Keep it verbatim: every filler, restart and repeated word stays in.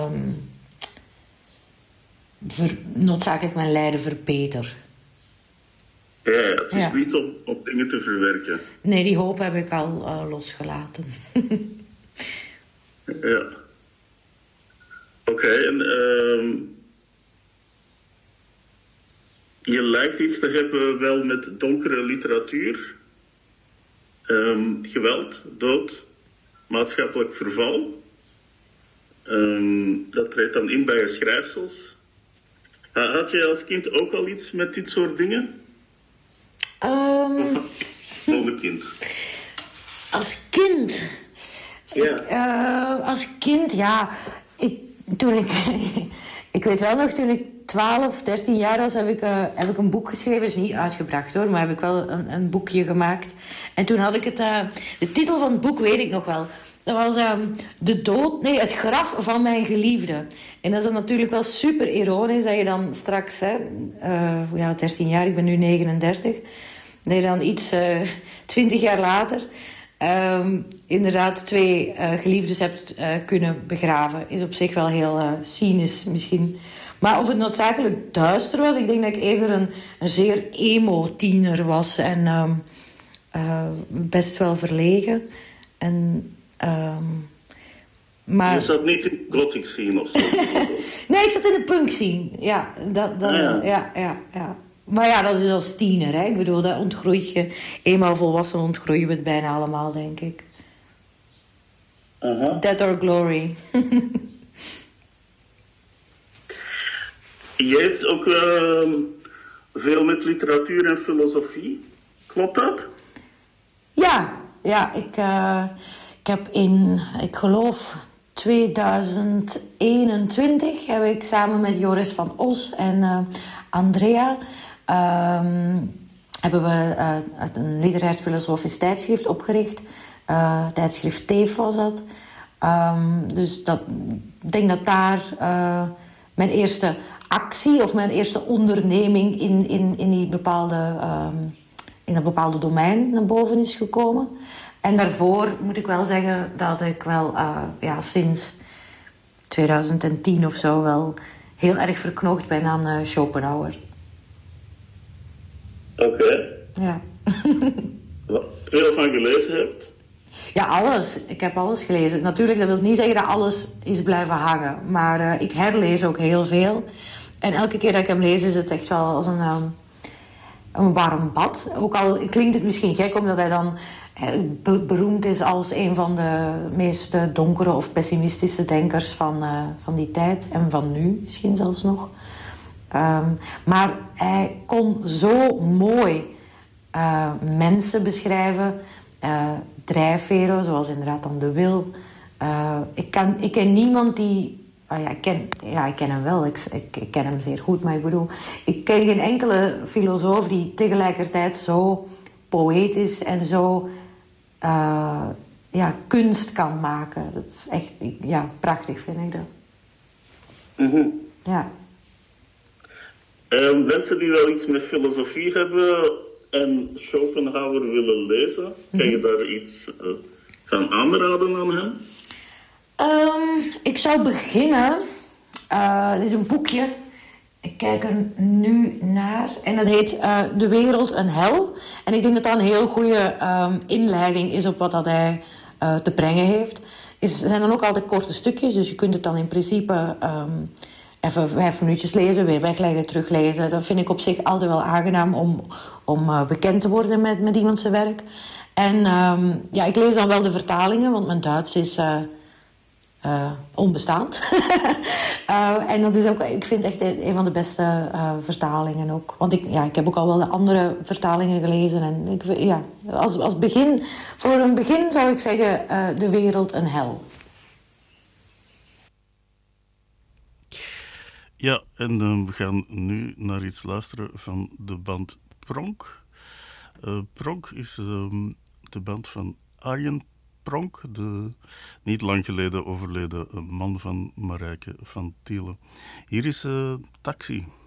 Um, ver, noodzakelijk mijn lijden verbeter. Ja, het is ja. niet om, om dingen te verwerken. Nee, die hoop heb ik al uh, losgelaten. Ja. Oké, okay, en uh, je lijkt iets te hebben wel met donkere literatuur. Um, geweld, dood, maatschappelijk verval. Um, dat treedt dan in bij je schrijfsels. Uh, had je als kind ook al iets met dit soort dingen? Um, of als kind? Als kind? Ja. Ik, uh, als kind, ja. Ik, toen ik, ik weet wel nog, toen ik twaalf, dertien jaar was, heb ik, uh, heb ik een boek geschreven. Is niet uitgebracht hoor, maar heb ik wel een, een boekje gemaakt. En toen had ik het... Uh, de titel van het boek weet ik nog wel. Dat was um, de dood, nee, het graf van mijn geliefde. En dat is dan natuurlijk wel super ironisch dat je dan straks, hè, uh, ja, dertien jaar, ik ben nu negenendertig, dat je dan iets, uh, twintig jaar later, um, inderdaad twee uh, geliefdes hebt uh, kunnen begraven. Is op zich wel heel uh, cynisch misschien. Maar of het noodzakelijk duister was, ik denk dat ik eerder een, een zeer emo-tiener was en um, uh, best wel verlegen. En... Um, maar... Je zat niet in de gothic scene of zo? Nee, ik zat in de punk scene. Ja, dat, dat, ah, ja. Ja, ja, ja. Maar ja, dat is als tiener. Hè. Ik bedoel, dat ontgroeit je. Eenmaal volwassen ontgroeien we het bijna allemaal, denk ik. Uh-huh. Death or glory. Je hebt ook uh, veel met literatuur en filosofie. Klopt dat? Ja, ja. Ik... Uh... Ik heb in, ik geloof, tweeduizend eenentwintig heb ik samen met Joris van Os en uh, Andrea um, hebben we uh, een literair filosofisch tijdschrift opgericht. Uh, tijdschrift Teef was dat. Um, dus dat, ik denk dat daar uh, mijn eerste actie of mijn eerste onderneming in, in, in, die bepaalde, um, in dat bepaalde domein naar boven is gekomen. En daarvoor moet ik wel zeggen dat ik wel uh, ja, sinds twintig tien of zo wel heel erg verknocht ben aan uh, Schopenhauer. Oké. Okay. Ja. Wat veel van gelezen hebt? Ja, alles. Ik heb alles gelezen. Natuurlijk, dat wil niet zeggen dat alles is blijven hangen. Maar uh, ik herlees ook heel veel. En elke keer dat ik hem lees is het echt wel als een, um, een warm bad. Ook al klinkt het misschien gek omdat hij dan... Be- beroemd is als een van de meest donkere of pessimistische denkers van, uh, van die tijd. En van nu misschien zelfs nog. Um, maar hij kon zo mooi uh, mensen beschrijven. Uh, drijfveren, zoals inderdaad dan de wil. Uh, ik, kan, ik ken niemand die... Oh ja, ik ken, ja, ik ken hem wel. Ik, ik, ik ken hem zeer goed. Maar ik bedoel, ik ken geen enkele filosoof die tegelijkertijd zo poëtisch en zo... Uh, ja, kunst kan maken. Dat is echt, ja, prachtig vind ik dat. Mm-hmm. Ja. Um, mensen die wel iets met filosofie hebben en Schopenhauer willen lezen, mm-hmm. Kan je daar iets uh, van aanraden aan hem? Um, ik zou beginnen. Uh, dit is een boekje. Ik kijk er nu naar. En dat heet uh, De Wereld een Hel. En ik denk dat dat een heel goede um, inleiding is op wat dat hij uh, te brengen heeft. Het zijn dan ook altijd korte stukjes. Dus je kunt het dan in principe um, even vijf minuutjes lezen, weer wegleggen, teruglezen. Dat vind ik op zich altijd wel aangenaam om, om uh, bekend te worden met, met iemand zijn werk. En um, ja, ik lees dan wel de vertalingen, want mijn Duits is... Uh, Uh, onbestaand. uh, en dat is ook, ik vind echt een van de beste uh, vertalingen ook. Want ik, ja, ik heb ook al wel de andere vertalingen gelezen. En ik, ja, als, als begin, voor een begin zou ik zeggen, uh, De Wereld een Hel. Ja, en uh, we gaan nu naar iets luisteren van de band Pronk. Uh, Pronk is uh, de band van Arjen Pronk, de niet lang geleden overleden man van Marijke van Tiele. Hier is uh, Taxi.